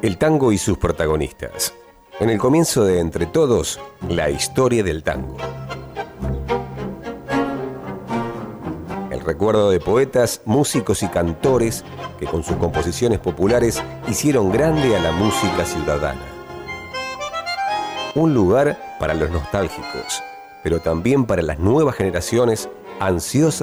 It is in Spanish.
El tango y sus protagonistas. En el comienzo de Entre Todos, la historia del tango. El recuerdo de poetas, músicos y cantores que con sus composiciones populares hicieron grande a la música ciudadana. Un lugar para los nostálgicos, pero también para las nuevas generaciones ansiosas